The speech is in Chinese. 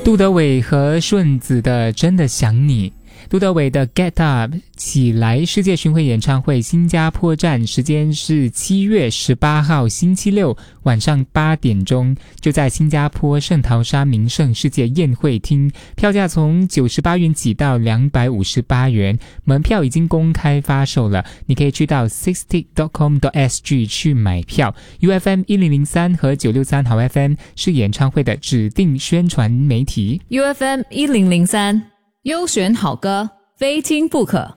杜德伟和顺子的真的想你。杜德伟的 Get Up 起来世界巡回演唱会新加坡站时间是7月18号星期六晚上8点钟，就在新加坡圣淘沙名胜世界宴会厅，票价从98元起到258元，门票已经公开发售了，你可以去到 sixtick.com.sg 去买票。 UFM 1003和963好 FM 是演唱会的指定宣传媒体。 UFM 1003优选好歌，非听不可。